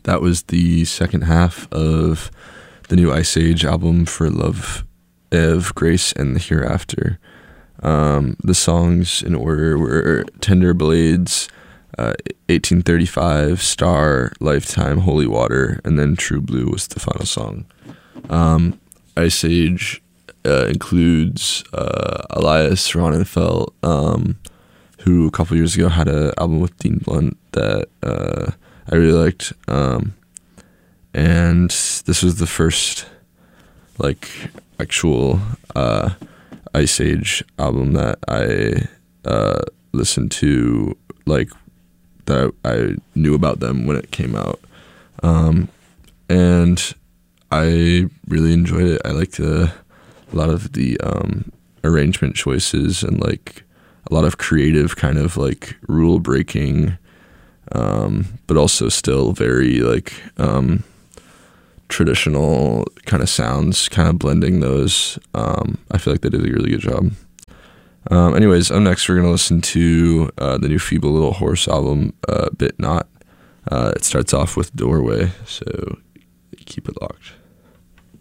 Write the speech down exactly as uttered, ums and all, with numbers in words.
that was the second half of the new Ice Age album, For Love of Grace and the Hereafter. Um, the songs in order were Tender Blades, uh, eighteen thirty-five, Star, Lifetime, Holy Water, and then True Blue was the final song. Um, Ice Age uh, includes uh, Elias Ronenfeld, um, who a couple years ago had an album with Dean Blunt that uh, I really liked. Um, and this was the first, like, actual uh, Ice Age album that I uh, listened to, like, that I knew about them when it came out. Um, and I really enjoyed it. I liked uh, a lot of the um, arrangement choices and, like, a lot of creative kind of, like, rule breaking, um, but also still very, like, um, traditional kind of sounds, kind of blending those. Um, I feel like they did a really good job. Um, anyways, up next we're going to listen to uh, the new Feeble Little Horse album, uh, Bit Not. Uh, it starts off with Doorway, so keep it locked.